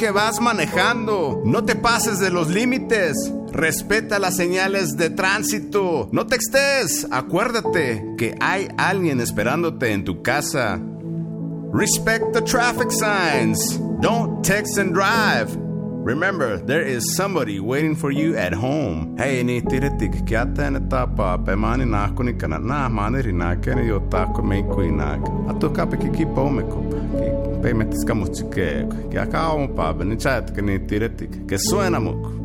que vas manejando. No te pases de los límites. Respeta las señales de tránsito. No textes. Acuérdate que hay alguien esperándote en tu casa. Respect the traffic signs. Don't text and drive. Remember, there is somebody waiting for you at home. Hey, ni tiretik kiata na tapa pe mani na kuni kana na mani rina kene yo tako me kuina. Atoka pe ki pomeko. Ki pe metis kamuchike. Ki akao pa be ni chat ke ni tiretik. Que suena mucho.